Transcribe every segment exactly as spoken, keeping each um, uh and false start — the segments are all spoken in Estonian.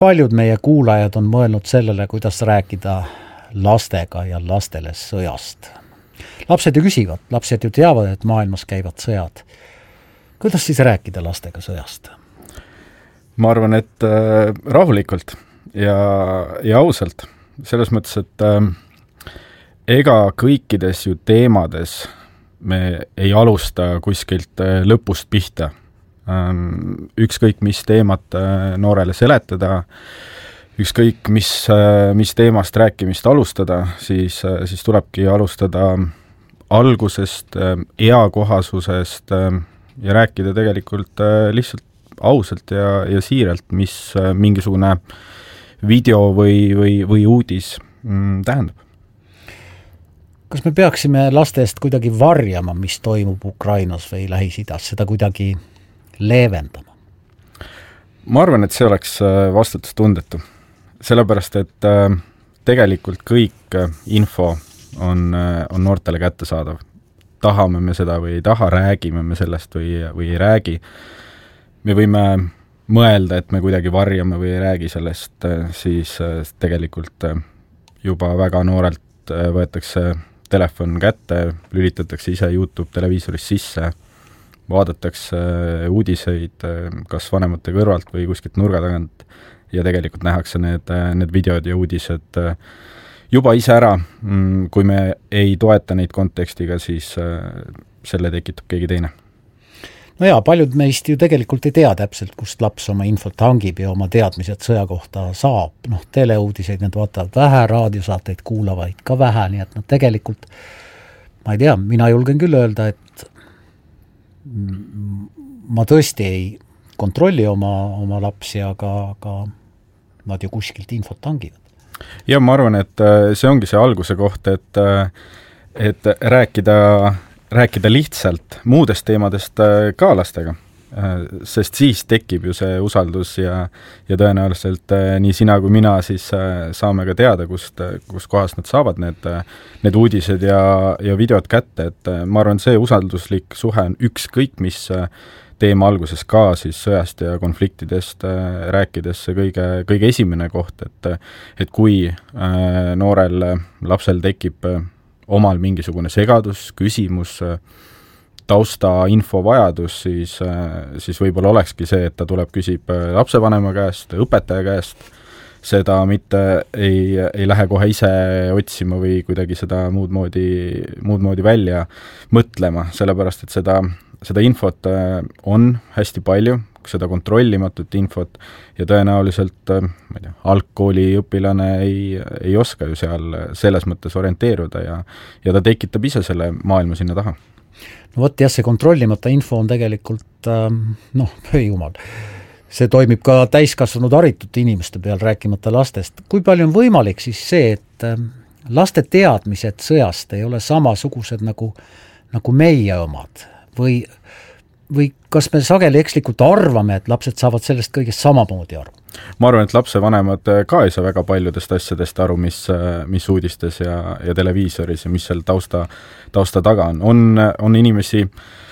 paljud meie kuulajad on mõelnud sellele, kuidas rääkida lastega ja lastele sõjast. Lapsed ju küsivad, lapsed ju teavad, et maailmas käivad sõjad. Kuidas siis rääkida lastega sõjast? Ma arvan, et äh, rahulikult ja, ja ausalt. Selles mõttes, et äh, ega kõikides ju teemades me ei alusta kuskilt äh, lõpust pihta. Ähm, ükskõik, mis teemat äh, noorele seletada, ükskõik, mis, äh, mis teemast rääkimist alustada, siis, äh, siis tulebki alustada algusest, äh, eakohasusest äh, ja rääkida tegelikult äh, lihtsalt ausalt ja, ja siiralt, mis äh, mingisugune video või, või, või uudis mm, tähendab. Kas me peaksime laste eest kuidagi varjama, mis toimub Ukrainas või Lähis-Idas, seda kuidagi leevendama? Ma arvan, et see oleks vastutustundetu. Sellepärast, et äh, tegelikult kõik info on, on noortele kättesaadav. Tahame me seda või ei taha, räägime me sellest või, või ei räägi. Me võime mõelda, et me kuidagi varjame või ei räägi sellest, siis tegelikult juba väga noorelt võetakse telefon kätte, lülitatakse ise YouTube televiisoris sisse, vaadatakse uudiseid kas vanemate kõrvalt või kuskilt nurga tagant ja tegelikult nähakse need, need videod ja uudised juba ise ära. Kui me ei toeta neid kontekstiga, siis selle tekitab keegi teine. No jaa, paljud meist ju tegelikult ei tea täpselt, kust laps oma infot hangib ja oma teadmised sõja kohta saab. Noh, teleuudiseid need vaatavad vähe, raadiosaateid kuulavaid ka vähe, nii et nad tegelikult, ma ei tea, mina julgen küll öelda, et ma tõesti ei kontrolli oma, oma lapsi, aga, aga nad ju kuskilt infot hangivad. Ja ma arvan, et see ongi see alguse koht, et, et rääkida, rääkida lihtsalt muudest teemadest ka lastega, sest siis tekib ju see usaldus ja, ja tõenäoliselt nii sina kui mina siis saame ka teada, kust, kust kohast nad saavad need, need uudised ja, ja videod kätte, et ma arvan, see usalduslik suhe on ükskõik, mis teema alguses ka siis sõjast ja konfliktidest rääkides see kõige, kõige esimene koht, et, et kui noorel lapsel tekib omal mingisugune segadus, küsimus, tausta info vajadus, siis, siis võib-olla olekski see, et ta tuleb, küsib lapsevanema käest, õpetaja käest, seda mitte ei, ei lähe kohe ise otsima või kuidagi seda muud moodi, muud moodi välja mõtlema, sellepärast et seda, seda infot on hästi palju, seda kontrollimatut infot ja tõenäoliselt, ma ei tea, algkooli õpilane ei, ei oska ju seal selles mõttes orienteeruda ja, ja ta tekitab ise selle maailma sinna taha. No võt, jah, see kontrollimata info on tegelikult, noh, jumal, see toimib ka täiskasvanud haritud inimeste peal, rääkimata lastest. Kui palju on võimalik siis see, et laste teadmised sõjast ei ole samasugused nagu, nagu meie omad või, või kas me sageli ekslikult arvame, et lapsed saavad sellest kõigest samamoodi aru? Ma arvan, et lapsevanemad ka ei saa väga paljudest asjadest aru, mis, mis uudistes ja, ja televiisoris ja mis seal tausta, tausta taga on. On, on inimesi,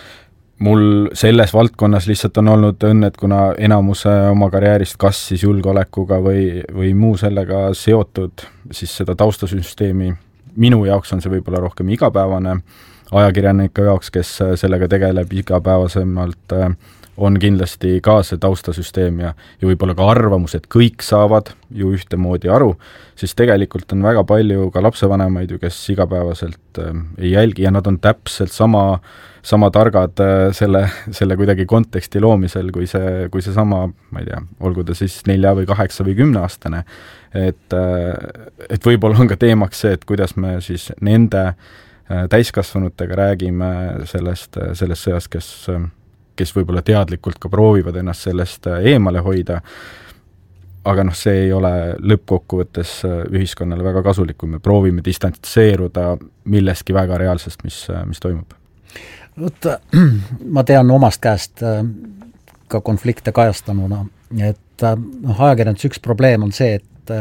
mul selles valdkonnas lihtsalt on olnud õnn, et kuna enamuse oma karjäärist kas siis julgeolekuga või, või muu sellega seotud, siis seda taustasüsteemi minu jaoks on see võib-olla rohkem igapäevane, ajakirjanike jaoks, kes sellega tegeleb igapäevasemalt, on kindlasti ka see taustasüsteem ja, ja võib-olla ka arvamus, et kõik saavad ju ühtemoodi aru, siis tegelikult on väga palju ka lapsevanemaid, kes igapäevaselt ei jälgi ja nad on täpselt sama, sama targad selle, selle kuidagi konteksti loomisel, kui see, kui see sama, ma ei tea, olgu ta siis nelja või kaheksa või kümne aastane, et, et võib-olla on ka teemaks see, et kuidas me siis nende täiskasvanutega räägime sellest, sellest sõjast, kes kes võib-olla teadlikult ka proovivad ennast sellest eemale hoida, aga noh, see ei ole lõppkokkuvõttes ühiskonnale väga kasulik, kui me proovime distantseeruda millestki väga reaalsest, mis, mis toimub. Võtta, ma tean omast käest ka konflikte kajastanuna, et noh, ajakirjandus üks probleem on see, et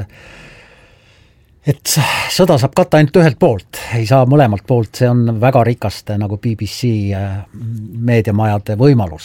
et sõda saab katta ainult ühelt poolt, ei saa mõlemalt poolt, see on väga rikaste nagu B B C meediamajade võimalus.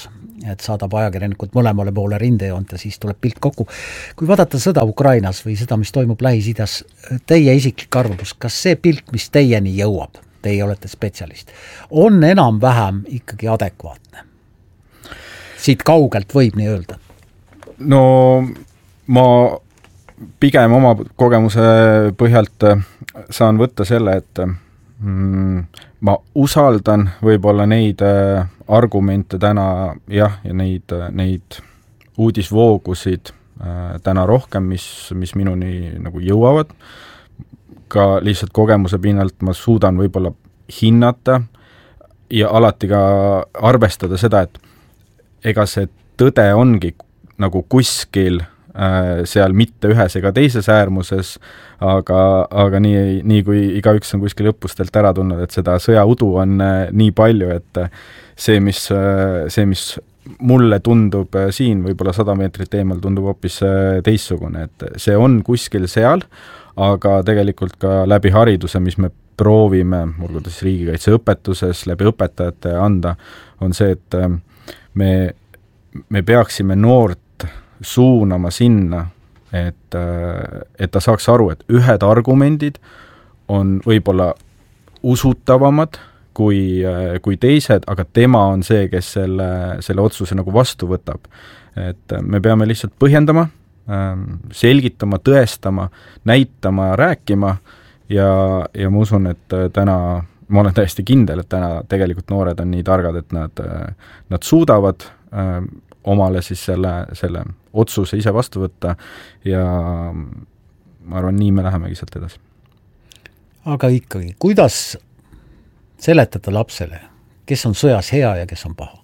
et saadab ajakirjanikud mõlemale poole rindejoont ja siis tuleb pilt kokku. Kui vaadata sõda Ukrainas või seda, mis toimub Lähis-Idas, teie isiklik arvamus, kas see pilt, mis teieni jõuab, teie olete spetsialist, on enam-vähem ikkagi adekvaatne? Siit kaugelt võib nii öelda? No ma pigem oma kogemuse põhjalt saan võtta selle, et mm, ma usaldan võib-olla neid argumente täna, jah, ja neid, neid uudisvoogusid täna rohkem, mis, mis minuni nagu jõuavad. Ka lihtsalt kogemuse pinnalt ma suudan võib-olla hinnata ja alati ka arvestada seda, et ega see tõde ongi nagu kuskil seal mitte ühes ega teises äärmuses, aga, aga nii, nii kui igaüks on kuskil õppustelt ära tulnud, et seda sõjaudu on nii palju, et see, mis, see, mis mulle tundub siin, võib-olla sada meetrit eemal tundub hoopis teissugune, et see on kuskil seal, aga tegelikult ka läbi hariduse, mis me proovime, olgu siis riigikaitseõpetuses, läbi õpetajate anda, on see, et me, me peaksime noort suunama sinna, et, et ta saaks aru, et ühed argumendid on võib-olla usutavamad kui, kui teised, aga tema on see, kes selle, selle otsuse nagu vastu võtab. Et me peame lihtsalt põhjendama, selgitama, tõestama, näitama, rääkima ja, ja ma usun, et täna, ma olen täiesti kindel, et täna tegelikult noored on nii targad, et nad, nad suudavad omale siis selle, selle otsuse ise vastu võtta ja ma arvan, nii me lähemegi sealt edasi. Aga ikkagi, kuidas seletada lapsele, kes on sõjas hea ja kes on paha?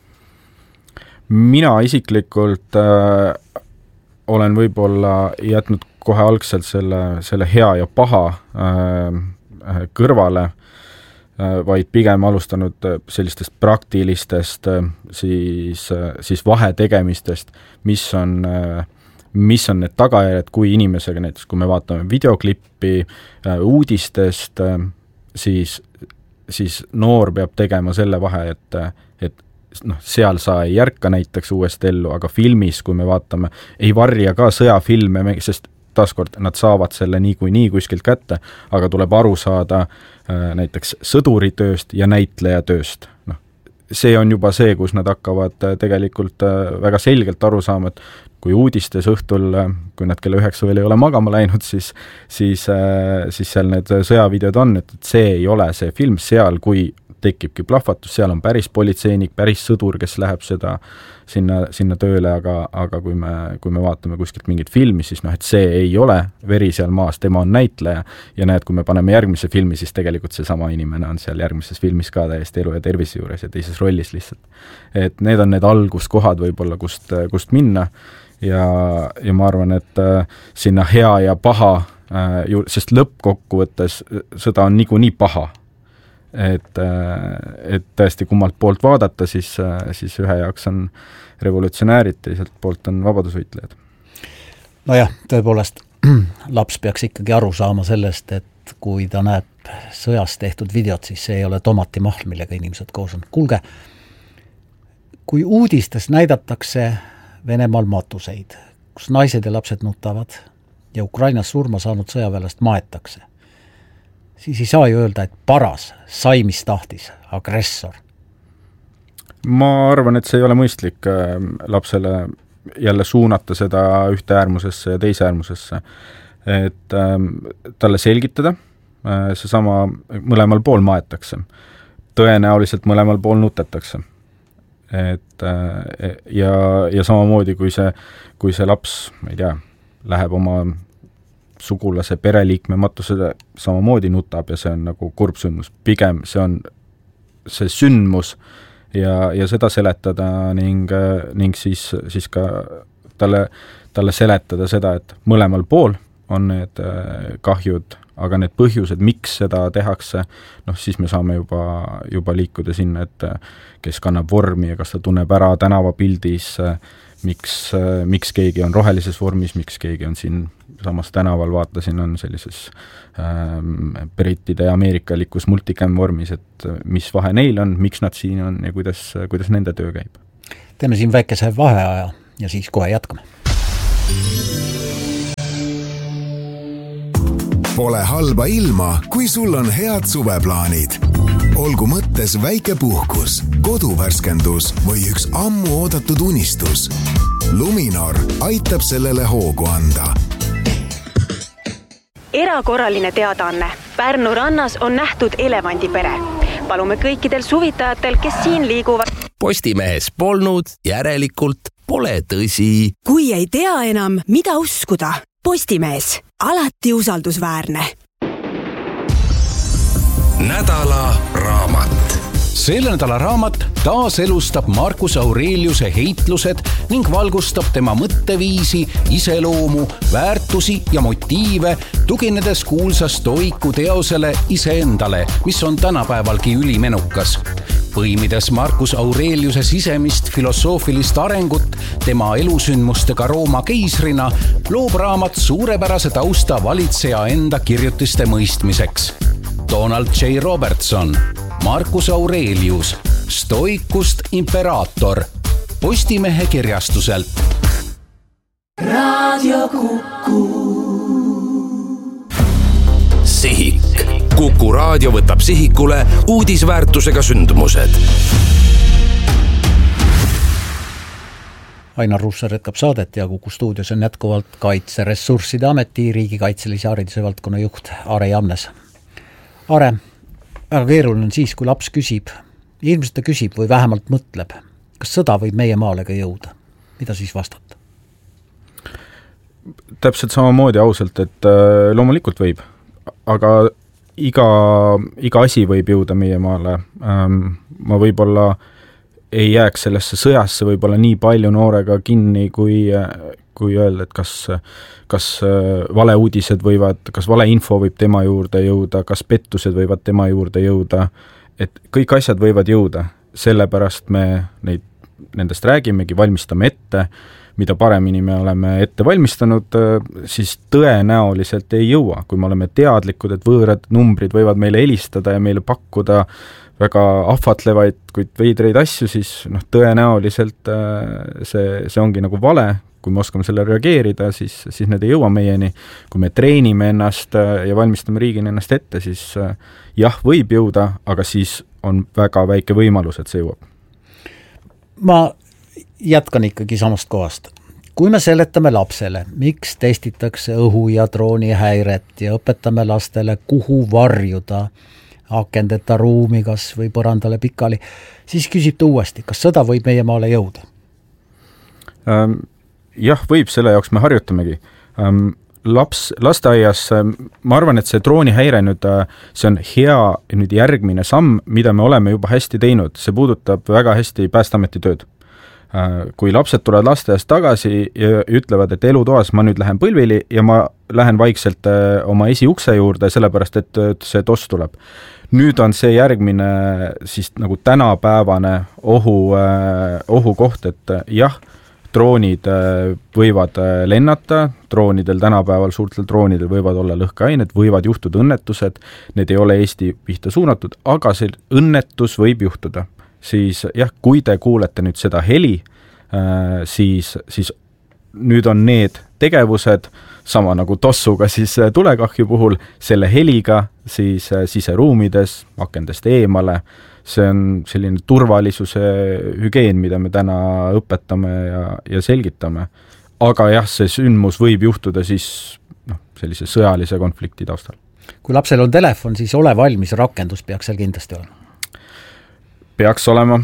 Mina isiklikult äh, olen võib-olla jätnud kohe algselt selle, selle hea ja paha äh, kõrvale, vaid pigem alustanud sellistest praktilistest siis, siis vahetegemistest, mis on, mis on need tagajärjed, kui inimesega näiteks, kui me vaatame videoklippi uudistest, siis, siis noor peab tegema selle vahe, et, et noh, seal sa ei järka näiteks uuesti ellu, aga filmis, kui me vaatame, ei varja ka sõjafilme, sest taaskord nad saavad selle nii kui nii kuskilt kätte, aga tuleb aru saada äh, näiteks sõduritööst ja näitlejatööst. Noh, see on juba see, kus nad hakkavad äh, tegelikult äh, väga selgelt aru saama, et kui uudistes õhtul, äh, kui nad kella üheksa veel ei ole magama läinud, siis, siis, äh, siis seal need sõjavideod on, et see ei ole see film seal, kui tekibki plahvatus, seal on päris politseinik, päris sõdur, kes läheb seda sinna, sinna tööle, aga, aga kui me, kui me vaatame kuskilt mingit filmi, siis noh, et see ei ole veri seal maas, tema on näitleja ja näed, kui me paneme järgmise filmi, siis tegelikult see sama inimene on seal järgmises filmis ka täiesti elu ja tervise juures ja teises rollis lihtsalt. Et need on need alguskohad võib-olla, kust, kust minna ja, ja ma arvan, et sinna hea ja paha, sest lõppkokkuvõttes sõda on niikuinii paha. Et, et tõesti kummalt poolt vaadata, siis, siis ühe jaoks on revolutsionäärid, teiselt poolt on vabadusvõitlejad. Nojah, tõepoolest laps peaks ikkagi aru saama sellest, et kui ta näeb sõjas tehtud videot, siis see ei ole tomatimahl, millega inimesed koos on. Kuulge, kui uudistes näidatakse Venemaal matuseid, kus naised ja lapsed nutavad ja Ukrainas surma saanud sõjaväelast maetakse, siis ei saa ju öelda, et paras sai, mis tahtis, agressor. Ma arvan, et see ei ole mõistlik lapsele jälle suunata seda ühte äärmusesse ja teise äärmusesse. Et talle selgitada, see sama mõlemal pool maetakse. Tõenäoliselt mõlemal pool nutetakse. Et, ja, ja samamoodi, kui see, kui see laps, ma ei tea, läheb oma sugulase pereliikme matusele samamoodi nutab ja see on nagu kurb sündmus. Pigem see on see sündmus ja, ja seda seletada ning, ning siis, siis ka talle, talle seletada seda, et mõlemal pool on need kahjud, aga need põhjused, miks seda tehakse, noh siis me saame juba, juba liikuda sinna, et kes kannab vormi ja kas ta tunneb ära tänavapildis, miks, miks keegi on rohelises vormis, miks keegi on siin samas tänaval, vaatasin, on sellises ähm, brittide ja ameerikalikus multicam vormis, et mis vahe neil on, miks nad siin on ja kuidas, kuidas nende töö käib. Teeme siin väikese vaheaja ja siis kohe jätkame. Pole halba ilma, kui sul on head suveplaanid. Olgu mõttes väike puhkus, koduvärskendus või üks ammu oodatud unistus. Luminor aitab sellele hoogu anda. Erakorraline teadaanne. Pärnu rannas on nähtud elevandipere. Palume kõikidel suvitajatel, kes siin liiguvad. Postimehes polnud, järelikult pole tõsi. Kui ei tea enam, mida uskuda, Postimees, alati usaldusväärne. Nädala raamat. Selle nädala raamat taas elustab Marcus Aureliuse heitlused ning valgustab tema mõtteviisi, iseloomu, väärtusi ja motiive, tuginedes kuulsa stoiku teosele iseendale, mis on tänapäevalgi ülimenukas. Põimides Marcus Aureliuse sisemist filosoofilist arengut tema elusündmustega Rooma keisrina, loob raamat suurepärase tausta valitseja enda kirjutiste mõistmiseks. Donald J. Robertson, Marcus Aurelius, Stoikust imperaator, Postimehe kirjastuselt. Raadio Kuku. Sihik. Kuku raadio võtab sihikule uudisväärtusega sündmused. Ainar Ruussaar jätkab saadet ja Kuku stuudios on jätkuvalt Kaitseressursside Ameti riigikaitselise hariduse valdkonna juht Are Jamnes. Are, väga keeruline on siis, kui laps küsib, ilmselt ta küsib või vähemalt mõtleb, kas sõda võib meie maale ka jõuda? Mida siis vastata? Täpselt samamoodi ausalt, et loomulikult võib, aga iga, iga asi võib jõuda meie maale. Ma võib-olla ei jääks sellesse sõjasse võib-olla nii palju noorega kinni, kui, kui öelda, et kas, kas valeuudised võivad, kas valeinfo võib tema juurde jõuda, kas pettused võivad tema juurde jõuda, et kõik asjad võivad jõuda, sellepärast me neid, nendest räägimegi, valmistame ette, mida paremini me oleme ette valmistanud, siis tõenäoliselt ei jõua. Kui me oleme teadlikud, et võõrad numbrid võivad meile helistada ja meile pakkuda väga ahvatlevaid, kuid veidreid asju, siis noh, tõenäoliselt see, see ongi nagu vale. Kui me oskame selle reageerida, siis, siis need ei jõua meieni. Kui me treenime ennast ja valmistame riigina ennast ette, siis jah, võib jõuda, aga siis on väga väike võimalus, et see jõuab. Ma jätkan ikkagi samast kohast. Kui me seletame lapsele, miks testitakse õhu- ja droonihäiret ja õpetame lastele, kuhu varjuda, akendeta ruumi kas või põrandale pikali, siis küsib ta uuesti, kas sõda võib meie maale jõuda? Ähm, jah, võib, selle jaoks me harjutamegi. Ähm, laps, lasteaias, ma arvan, et see droonihäire nüüd, see on hea nüüd järgmine samm, mida me oleme juba hästi teinud. See puudutab väga hästi Päästeameti tööd. Kui lapsed tulevad lasteaiast tagasi ja ütlevad, et elutoas ma nüüd lähen põlvili ja ma lähen vaikselt oma esiukse juurde, sellepärast et see toss tuleb. Nüüd on see järgmine siis nagu tänapäevane ohu, ohu koht, et jah, droonid võivad lennata, droonidel tänapäeval, suurtel droonidel võivad olla lõhkeained, võivad juhtuda õnnetused, need ei ole Eesti pihta suunatud, aga see õnnetus võib juhtuda. Siis jah, kui te kuulete nüüd seda heli, siis, siis nüüd on need tegevused, sama nagu tossuga siis tulekahju puhul, selle heliga siis siseruumides, akendest eemale, see on selline turvalisuse hügeen, mida me täna õpetame ja, ja selgitame. Aga jah, see sündmus võib juhtuda siis noh, sellise sõjalise konflikti taustal. Kui lapsel on telefon, siis ole valmis, rakendus peaks seal kindlasti olema. Peaks olema.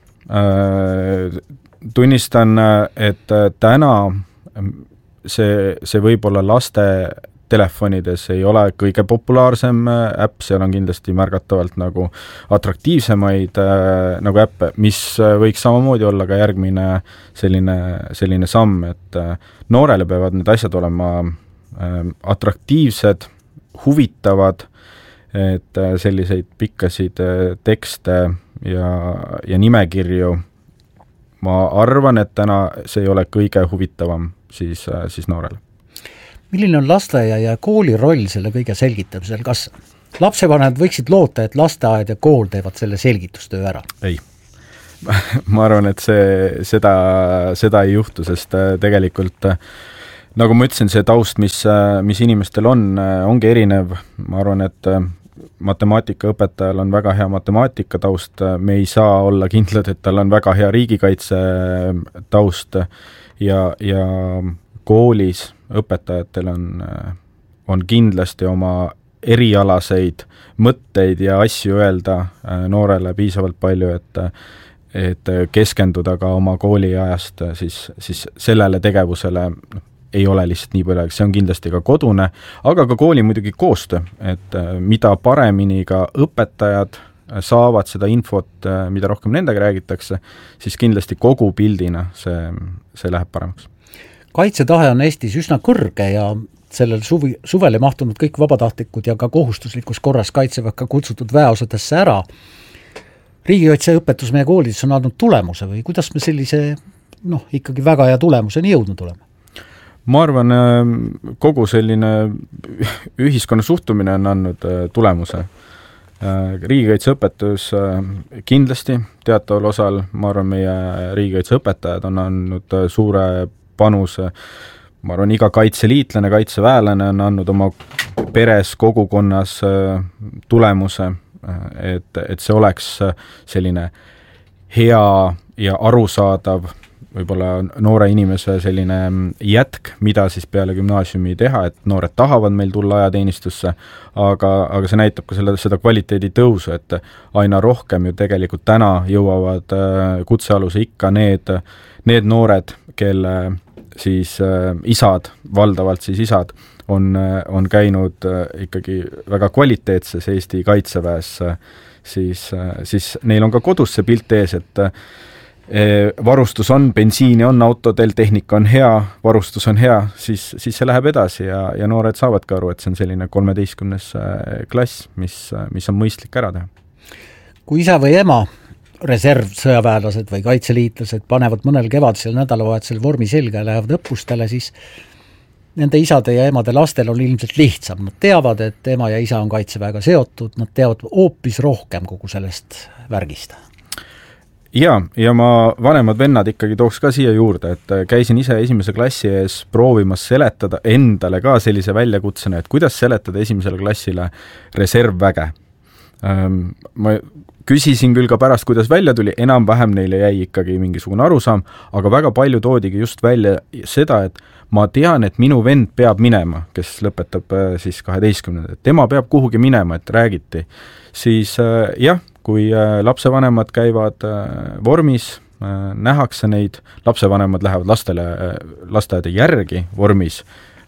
Tunnistan, et täna see, see võib-olla laste telefonides ei ole kõige populaarsem äpp, seal on kindlasti märgatavalt nagu atraktiivsemaid nagu äppe, mis võiks samamoodi olla ka järgmine selline, selline samm, et noorele peavad need asjad olema atraktiivsed, huvitavad, et selliseid pikkasid tekste ja, ja nimekirju ma arvan, et täna see ei ole kõige huvitavam siis, siis noorele. Milline on lasteaia ja kooli roll selle kõige selgitamisel? Kas lapsevanemad võiksid loota, et lasteaed ja kool teevad selle selgitustöö ära? Ei. ma arvan, et see, seda, seda ei juhtu, sest tegelikult nagu ma ütlesin, see taust, mis, mis inimestel on, ongi erinev. Ma arvan, et matemaatikaõpetajal on väga hea matemaatika taust, me ei saa olla kindlad, et tal on väga hea riigikaitse taust ja, ja koolis õpetajatel on, on kindlasti oma erialaseid mõtteid ja asju öelda noorele piisavalt palju, et, et keskenduda ka oma kooliajast siis, siis sellele tegevusele ei ole lihtsalt nii palju, see on kindlasti ka kodune, aga ka kooli muidugi koostöö, et mida paremini ka õpetajad saavad seda infot, mida rohkem nendega räägitakse, siis kindlasti kogu pildina see, see läheb paremaks. Kaitsetahe on Eestis üsna kõrge ja sellel suvi, suvele mahtunud kõik vabatahtlikud ja ka kohustuslikus korras kaitseväkke kutsutud väeosadesse ära. Riigikaitseõpetus meie koolides on andnud tulemuse või kuidas me sellise noh, ikkagi väga hea tulemuseni jõudnud oleme? Ma arvan, kogu selline ühiskonna suhtumine on andnud tulemuse. Riigikaitseõpetus kindlasti teataval osal, ma arvan, meie riigikaitseõpetajad on andnud suure panuse. Ma arvan, iga kaitseliitlane, kaitseväelane on andnud oma peres, kogukonnas tulemuse, et, et see oleks selline hea ja arusaadav võib-olla noore inimese selline jätk, mida siis peale gümnaasiumi teha, et noored tahavad meil tulla ajateenistusse, aga, aga see näitab ka selle, seda kvaliteedi tõusu, et aina rohkem ju tegelikult täna jõuavad kutsealuse ikka need, need noored, kelle siis äh, isad, valdavalt siis isad, on, on käinud äh, ikkagi väga kvaliteetses Eesti kaitseväes, äh, siis, äh, siis neil on ka kodus see pilt ees, et äh, varustus on, bensiini on autodel, tehnika on hea, varustus on hea, siis, siis see läheb edasi ja, ja noored saavad ka aru, et see on selline kolmeteistkümnes klass, mis, mis on mõistlik ära teha. Kui isa või ema, reservsõjaväelased või kaitseliitlased panevad mõnel kevadisel nädalavahetusel vormi selga ja lähevad õppustele, siis nende isade ja emade lastel on ilmselt lihtsam. Nad teavad, et ema ja isa on kaitseväega seotud, nad teavad hoopis rohkem kogu sellest värgist. Ja, ja ma vanemad vennad ikkagi tooks ka siia juurde, et käisin ise esimese klassi ees proovimas seletada endale ka sellise väljakutsena, et kuidas seletada esimesele klassile reservväge. Ma küsisin küll ka pärast, kuidas välja tuli, enam-vähem neile jäi ikkagi mingisugune arusaam, aga väga palju toodigi just välja seda, et ma tean, et minu vend peab minema, kes lõpetab siis kaheteistkümnenda, et tema peab kuhugi minema, et räägiti. Siis jah, kui lapsevanemad käivad vormis, nähakse neid, lapsevanemad lähevad lastele, lasteaeda järgi vormis,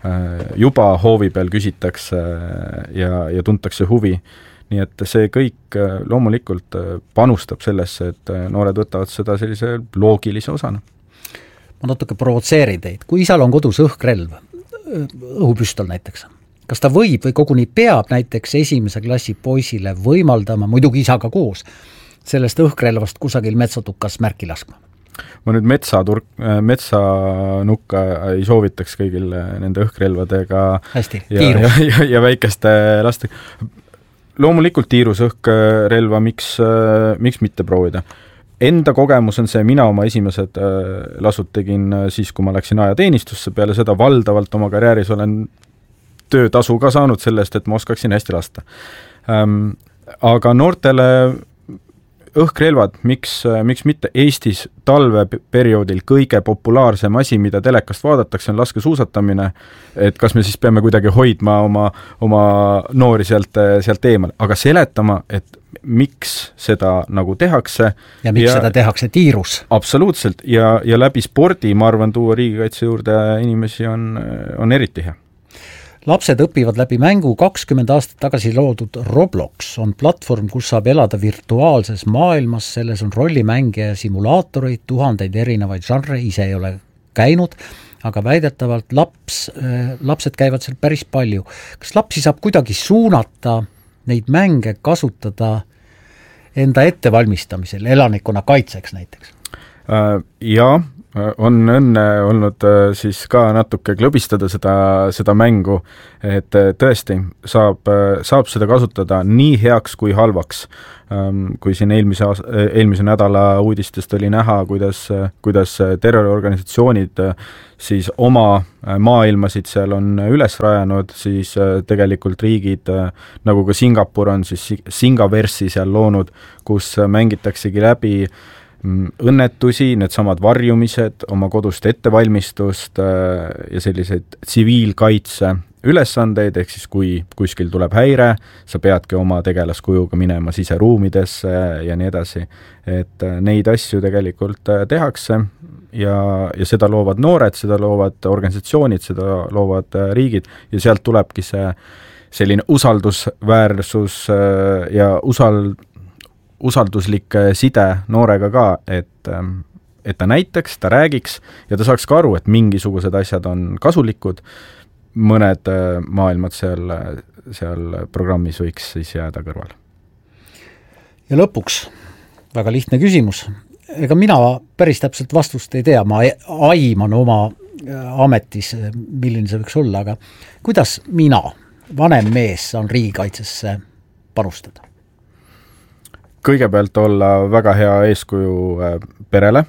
juba hoovi peal küsitakse ja, ja tuntakse huvi. Nii et see kõik loomulikult panustab sellesse, et noored võtavad seda sellise loogilise osana. Ma natuke provotseerin teid. Kui isal on kodus õhkrelv, õhupüstol näiteks, kas ta võib või koguni peab näiteks esimese klassi poisile võimaldama, muidugi isaga koos, sellest õhkrelvast kusagil metsatukas märki laskma? Ma nüüd metsaturk, metsanukka ei soovitaks kõigil nende õhkrelvadega hästi, ja, ja, ja, ja väikeste laste. Loomulikult tiirus õhkrelva, miks, miks mitte proovida. Enda kogemus on see, mina oma esimesed lasud tegin siis, kui ma läksin ajateenistusse, peale seda valdavalt oma karjääris olen töötasu ka saanud sellest, et ma oskaksin hästi lasta. Ähm, aga noortele õhkrelvad, miks, miks mitte Eestis talveperioodil kõige populaarsem asi, mida telekast vaadatakse, on laskesuusatamine, et kas me siis peame kuidagi hoidma oma, oma noori sealt, sealt eemal, aga seletama, et miks seda nagu tehakse. Ja miks ja, seda tehakse tiirus. Absoluutselt, ja, ja läbi spordi, ma arvan, tuua riigikaitse juurde inimesi on, on eriti hea. Lapsed õpivad läbi mängu. kakskümmend aastat tagasi loodud Roblox on platvorm, kus saab elada virtuaalses maailmas, selles on rollimänge ja simulaatoreid, tuhandeid erinevaid žanre, ise ei ole käinud, aga väidetavalt laps, lapsed käivad seal päris palju. Kas lapsi saab kuidagi suunata neid mänge kasutada enda ettevalmistamisel, elanikkonna kaitseks näiteks? Ja on õnne olnud siis ka natuke klõbistada seda, seda mängu, et tõesti saab, saab seda kasutada nii heaks kui halvaks. Kui siin eelmise, eelmise nädala uudistest oli näha, kuidas, kuidas terroriorganisatsioonid siis oma maailmasid seal on üles rajanud, siis tegelikult riigid, nagu ka Singapur on siis Singaversi seal loonud, kus mängitaksegi läbi õnnetusi, need samad varjumised, oma kodust ettevalmistust ja selliseid tsiviilkaitse ülesandeid, ehk siis kui kuskil tuleb häire, sa peadki oma tegelaskujuga minema siseruumidesse ja nii edasi. Et neid asju tegelikult tehakse ja, ja seda loovad noored, seda loovad organisatsioonid, seda loovad riigid ja sealt tulebki see selline usaldusväärsus ja usal usalduslik side noorega ka, et, et ta näitaks, ta räägiks ja ta saaks ka aru, et mingisugused asjad on kasulikud, mõned maailmad seal, seal programmis võiks siis jääda kõrval. Ja lõpuks, väga lihtne küsimus. Ega mina päris täpselt vastust ei tea, ma aiman oma ametis, milline see võiks olla, aga kuidas mina, vanem mees, saan riigikaitsesse panustada? Kõigepealt olla väga hea eeskuju perele,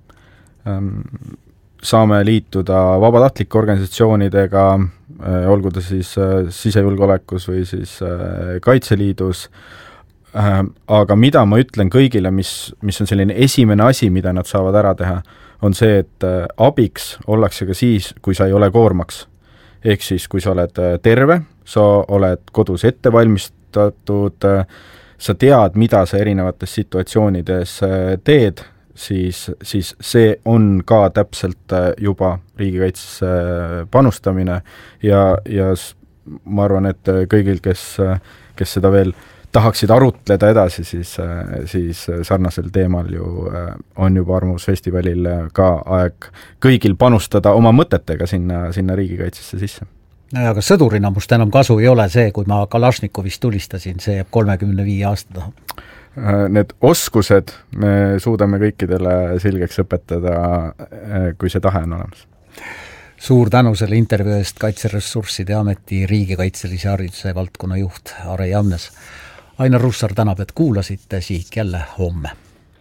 saame liituda vabatahtlike organisatsioonidega, olgu ta siis sisejulgeolekus või siis Kaitseliidus, aga mida ma ütlen kõigile, mis, mis on selline esimene asi, mida nad saavad ära teha, on see, et abiks ollakse ka siis, kui sa ei ole koormaks. Ehk siis, kui sa oled terve, sa oled kodus ettevalmistatud, sa tead, mida sa erinevates situatsioonides teed, siis, siis see on ka täpselt juba riigikaitsesse panustamine ja, ja ma arvan, et kõigil, kes, kes seda veel tahaksid arutleda edasi, siis, siis sarnasel teemal ju on juba Arvamusfestivalil ka aeg kõigil panustada oma mõtetega sinna, sinna riigikaitsesse sisse. Aga sõdurina must enam kasu ei ole see, kui ma Kalašnikovist tulistasin, see jääb kolmekümne viie aasta taha. Need oskused me suudame kõikidele selgeks õpetada, kui see tahe on olemas. Suur tänu selle intervjuu eest Kaitseressursside Ameti riigikaitselise hariduse valdkonna juht Are Jamnes. Ainar Russar tänab, et kuulasite, Sihik jälle homme.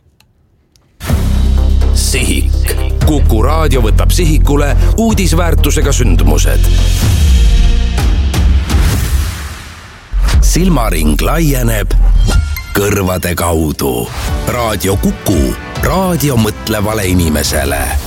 Sihik. Kuku raadio võtab sihikule uudisväärtusega sündmused. Silmaring laieneb kõrvade kaudu. Raadio Kuku, raadio mõtlevale inimesele.